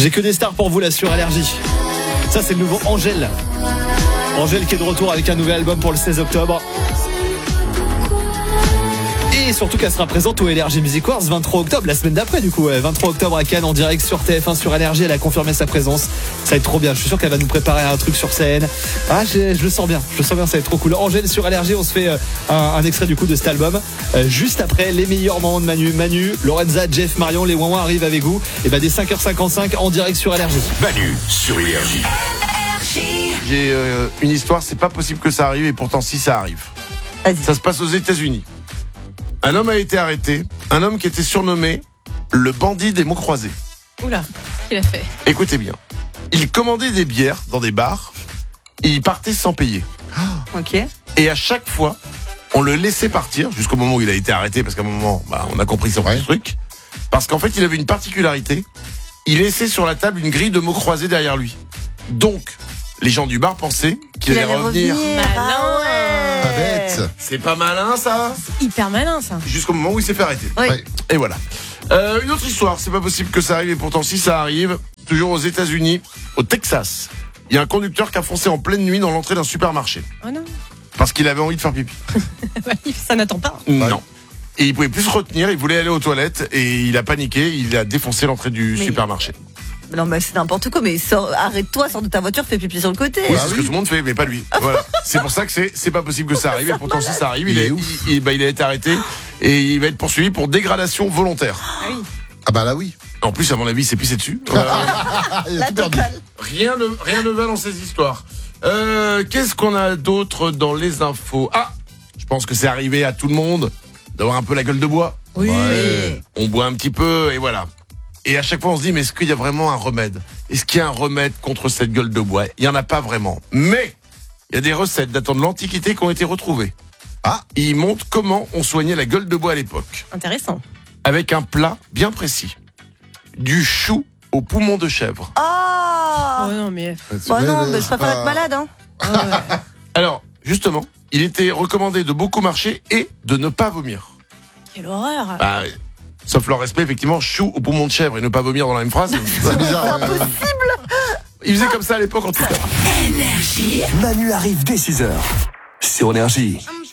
J'ai que des stars pour vous là sur Allergie. Ça c'est le nouveau Angèle. Angèle qui est de retour avec un nouvel album pour le 16 octobre. Et surtout qu'elle sera présente au Allergy Music Awards 23 octobre, la semaine d'après du coup. 23 octobre à Cannes en direct sur TF1 sur Allergy. Elle a confirmé sa présence. Ça va être trop bien. Je suis sûr qu'elle va nous préparer un truc sur scène. Je le sens bien. Ça va être trop cool. Angèle sur Allergy, on se fait un extrait du coup de cet album. Juste après les meilleurs moments de Manu, Lorenza, Jeff, Marion, les Ouin arrivent avec vous. Et dès 5h55 en direct sur Allergy. Manu sur Allergy. J'ai une histoire, c'est pas possible que ça arrive et pourtant si ça arrive. Vas-y. Ça se passe aux États-Unis. Un homme a été arrêté, un homme qui était surnommé le bandit des mots croisés. Oula, qu'il a fait. Écoutez bien, il commandait des bières dans des bars et il partait sans payer. Ok. Et à chaque fois, on le laissait partir jusqu'au moment où il a été arrêté parce qu'à un moment, on a compris son truc. Parce qu'en fait, il avait une particularité. Il laissait sur la table une grille de mots croisés derrière lui. Donc, les gens du bar pensaient qu'il allait revenir. Malin. Pas bête. C'est pas malin, ça? Hyper malin, ça. Jusqu'au moment où il s'est fait arrêter. Oui. Ouais. Et voilà. Une autre histoire, c'est pas possible que ça arrive, et pourtant si ça arrive, toujours aux États-Unis, au Texas, il y a un conducteur qui a foncé en pleine nuit dans l'entrée d'un supermarché. Oh non. Parce qu'il avait envie de faire pipi. Ça n'attend pas. Non. Et il pouvait plus se retenir, il voulait aller aux toilettes, et il a paniqué, il a défoncé l'entrée du supermarché. Non, mais c'est n'importe quoi, mais arrête-toi, sors de ta voiture, fais pipi sur le côté. Oui, c'est ce que tout le monde fait, mais pas lui. Voilà. C'est pour ça que c'est pas possible que ça arrive, et pourtant si ça arrive, il a été arrêté, et il va être poursuivi pour dégradation volontaire. Ah oui. Ah bah là oui. En plus, à mon avis, il s'est pissé dessus. Il a La tout perdu. totale. Rien ne va dans ces histoires. Qu'est-ce qu'on a d'autre dans les infos? Je pense que c'est arrivé à tout le monde d'avoir un peu la gueule de bois. Oui. Ouais. On boit un petit peu et voilà. Et à chaque fois, on se dit, mais est-ce qu'il y a vraiment un remède? Est-ce qu'il y a un remède contre cette gueule de bois? Il n'y en a pas vraiment. Mais il y a des recettes datant de l'Antiquité qui ont été retrouvées. Ils montrent comment on soignait la gueule de bois à l'époque. Intéressant. Avec un plat bien précis. Du chou au poumon de chèvre. Oh non, mais. Bah non, mais je préfère être malade, hein. Ah ouais. Alors, justement, il était recommandé de beaucoup marcher et de ne pas vomir. Quelle horreur. Sauf leur respect, effectivement, chou au poumon de chèvre et ne pas vomir dans la même phrase. C'est bizarre. Ils faisaient comme ça à l'époque, en tout cas. Manu arrive dès 6h sur Énergie.